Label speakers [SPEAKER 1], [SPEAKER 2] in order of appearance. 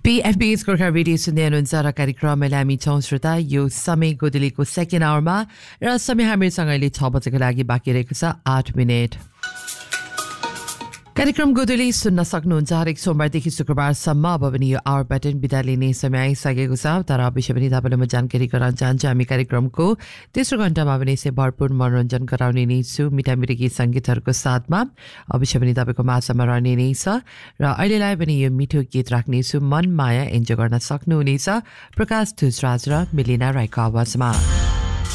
[SPEAKER 1] PFB's Gorkha radio सुन्दै हुनुहुन्छ र कार्यक्रममा हामी छौँ श्रोता यो समय गोदलीको सेकेन्ड आवरमा र समय हामीसँग अहिले 6 बजेको लागि बाँकी रहेको छ 8 मिनेट कार्यक्रम गोदली सुन्न सक्नुहुन्छ हरेक सोमबारदेखि शुक्रबारसम्म अब पनि यो आवर प्याटर्न बिदा लिने समय आइसकेको छ तर अवश्य पनि तपाईँलाई म जानकारी गराउन चाहन्छु हामी कार्यक्रमको तेस्रो घण्टामा पनि यसै भरपूर मनोरञ्जन गराउने नै छु मिठामिठी गीत सङ्गीतहरूको साथमा अवश्य पनि तपाईँको माझमा रहने नै छ र अहिलेलाई पनि यो मिठो गीत राख्नेछु मन माया इन्जोय गर्न सक्नुहुनेछ प्रकाश धुजराज र मिलिना राईको आवाजमा